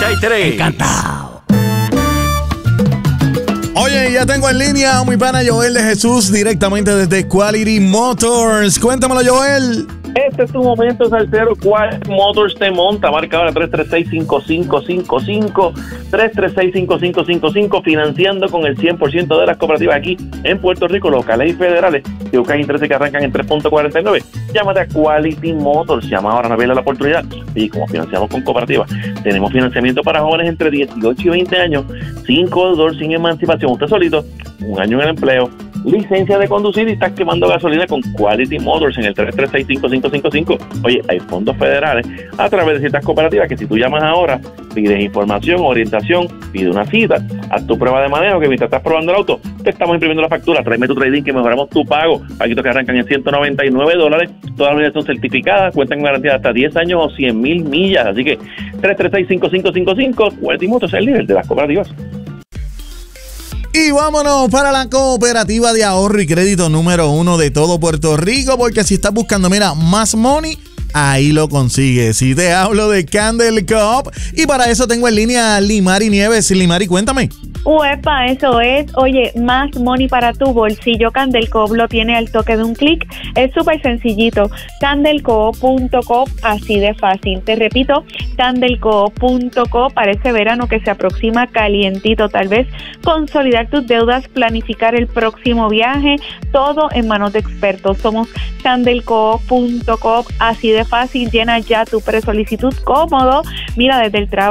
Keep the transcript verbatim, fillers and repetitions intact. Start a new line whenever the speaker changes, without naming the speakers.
hay tres.
Encantado.
Oye, ya tengo en línea a mi pana Joel de Jesús directamente desde Quality Motors. Cuéntamelo, Joel.
Este es tu momento, salsero. Quality Motors te monta. Marca ahora tres tres seis, cinco cinco cinco cinco, tres tres seis, cinco cinco cinco cinco, financiando con el cien por ciento de las cooperativas aquí en Puerto Rico, locales y federales. Si buscas intereses que arrancan en tres punto cuarenta y nueve, llámate a Quality Motors. Llama ahora, no pierdas la oportunidad. Y como financiamos con cooperativas, tenemos financiamiento para jóvenes entre dieciocho y veinte años, sin codeudor, sin emancipación, usted solito, un año en el empleo, licencia de conducir y estás quemando gasolina con Quality Motors en el tres tres seis, cinco cinco cinco cinco. Oye, hay fondos federales a través de ciertas cooperativas que si tú llamas ahora, pides información, orientación, pide una cita, haz tu prueba de manejo, que mientras estás probando el auto, te estamos imprimiendo la factura, tráeme tu trading que mejoramos tu pago. Paquitos que arrancan en ciento noventa y nueve dólares, todas las unidades son certificadas, cuentan con garantía de hasta diez años o cien mil millas, así que tres tres seis, cinco cinco cinco cinco, Quality Motors es el líder de las cooperativas.
Y vámonos para la cooperativa de ahorro y crédito número uno de todo Puerto Rico, porque si estás buscando, mira, más money, ahí lo consigues. Y te hablo de Candel Co-op, y para eso tengo en línea a Limari Nieves. Limari, cuéntame.
Uepa, eso es. Oye, más money para tu bolsillo. Candel Co-op lo tiene al toque de un clic. Es súper sencillito. Candel Co punto com, así de fácil. Te repito, Candel Co punto com. Para ese verano que se aproxima calientito, tal vez consolidar tus deudas, planificar el próximo viaje, todo en manos de expertos. Somos Candel Co punto com, así de fácil. Llena ya tu presolicitud cómodo. Mira, desde el trabajo